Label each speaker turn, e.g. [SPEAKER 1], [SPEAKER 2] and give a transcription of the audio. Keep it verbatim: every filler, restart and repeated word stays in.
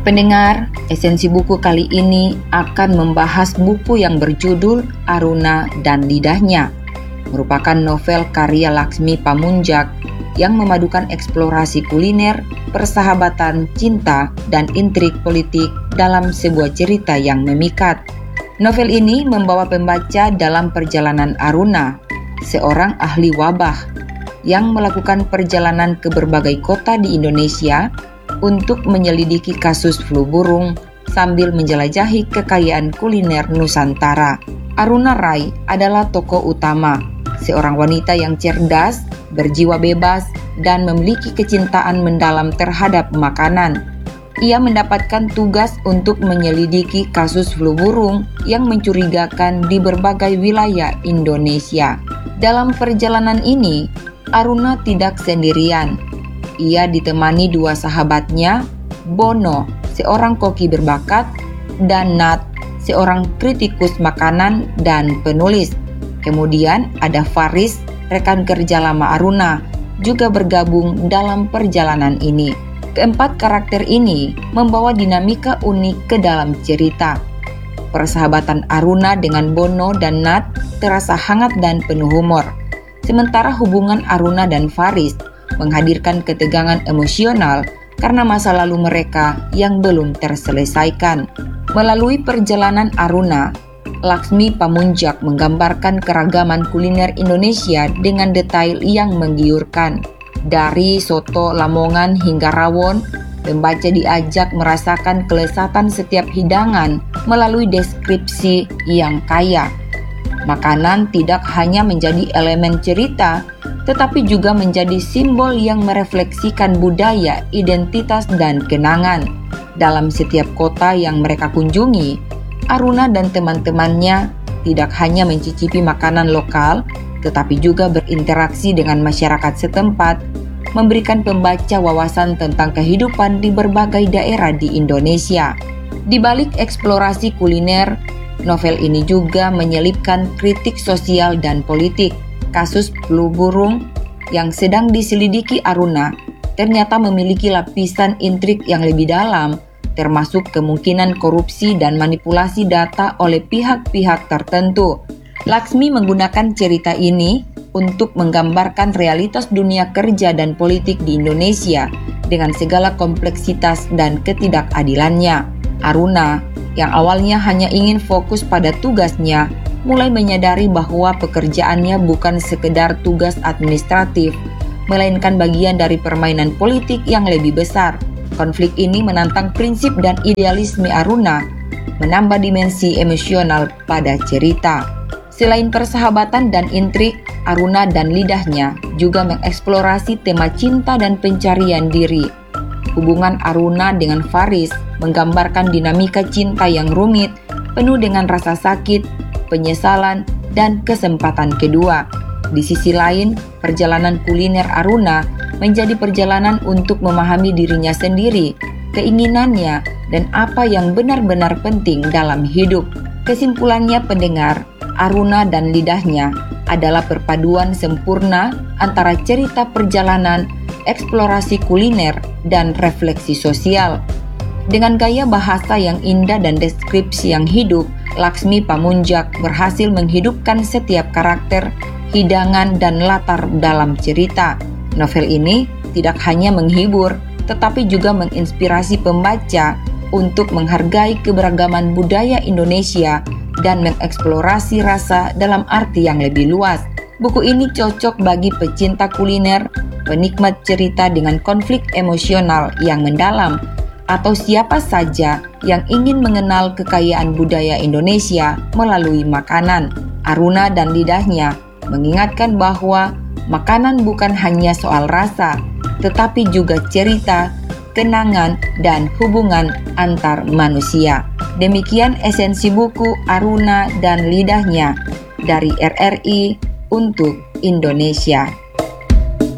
[SPEAKER 1] Pendengar, esensi buku kali ini akan membahas buku yang berjudul Aruna dan Lidahnya, merupakan novel karya Laksmi Pamunjak yang memadukan eksplorasi kuliner, persahabatan, cinta, dan intrik politik dalam sebuah cerita yang memikat. Novel ini membawa pembaca dalam perjalanan Aruna, seorang ahli wabah yang melakukan perjalanan ke berbagai kota di Indonesia untuk menyelidiki kasus flu burung sambil menjelajahi kekayaan kuliner Nusantara. Aruna Rai adalah tokoh utama, seorang wanita yang cerdas, berjiwa bebas, dan memiliki kecintaan mendalam terhadap makanan. Ia mendapatkan tugas untuk menyelidiki kasus flu burung yang mencurigakan di berbagai wilayah Indonesia. Dalam perjalanan ini, Aruna tidak sendirian. Ia ditemani dua sahabatnya, Bono, seorang koki berbakat, dan Nat, seorang kritikus makanan dan penulis. Kemudian ada Faris, rekan kerja lama Aruna, juga bergabung dalam perjalanan ini. Keempat karakter ini membawa dinamika unik ke dalam cerita. Persahabatan Aruna dengan Bono dan Nat terasa hangat dan penuh humor. Sementara hubungan Aruna dan Faris menghadirkan ketegangan emosional karena masa lalu mereka yang belum terselesaikan. Melalui perjalanan Aruna, Laksmi Pamunjak menggambarkan keragaman kuliner Indonesia dengan detail yang menggiurkan. Dari soto Lamongan hingga rawon, pembaca diajak merasakan kelezatan setiap hidangan melalui deskripsi yang kaya. Makanan tidak hanya menjadi elemen cerita, tetapi juga menjadi simbol yang merefleksikan budaya, identitas, dan kenangan. Dalam setiap kota yang mereka kunjungi, Aruna dan teman-temannya tidak hanya mencicipi makanan lokal, tetapi juga berinteraksi dengan masyarakat setempat, memberikan pembaca wawasan tentang kehidupan di berbagai daerah di Indonesia. Di balik eksplorasi kuliner, novel ini juga menyelipkan kritik sosial dan politik. Kasus flu burung yang sedang diselidiki Aruna ternyata memiliki lapisan intrik yang lebih dalam, termasuk kemungkinan korupsi dan manipulasi data oleh pihak-pihak tertentu. Laksmi menggunakan cerita ini untuk menggambarkan realitas dunia kerja dan politik di Indonesia dengan segala kompleksitas dan ketidakadilannya. Aruna, yang awalnya hanya ingin fokus pada tugasnya, mulai menyadari bahwa pekerjaannya bukan sekedar tugas administratif, melainkan bagian dari permainan politik yang lebih besar. Konflik ini menantang prinsip dan idealisme Aruna, menambah dimensi emosional pada cerita. Selain persahabatan dan intrik, Aruna dan Lidahnya juga mengeksplorasi tema cinta dan pencarian diri. Hubungan Aruna dengan Faris menggambarkan dinamika cinta yang rumit, penuh dengan rasa sakit, penyesalan, dan kesempatan kedua. Di sisi lain, perjalanan kuliner Aruna menjadi perjalanan untuk memahami dirinya sendiri, keinginannya, dan apa yang benar-benar penting dalam hidup. Kesimpulannya, pendengar, Aruna dan Lidahnya adalah perpaduan sempurna antara cerita perjalanan, eksplorasi kuliner, dan refleksi sosial. Dengan gaya bahasa yang indah dan deskripsi yang hidup, Laksmi Pamunjak berhasil menghidupkan setiap karakter, hidangan, dan latar dalam cerita. Novel ini tidak hanya menghibur, tetapi juga menginspirasi pembaca untuk menghargai keberagaman budaya Indonesia dan mengeksplorasi rasa dalam arti yang lebih luas. Buku ini cocok bagi pecinta kuliner, penikmat cerita dengan konflik emosional yang mendalam, atau siapa saja yang ingin mengenal kekayaan budaya Indonesia melalui makanan. Aruna dan Lidahnya mengingatkan bahwa makanan bukan hanya soal rasa, tetapi juga cerita, kenangan, dan hubungan antar manusia. Demikian esensi buku Aruna dan Lidahnya dari R R I untuk Indonesia.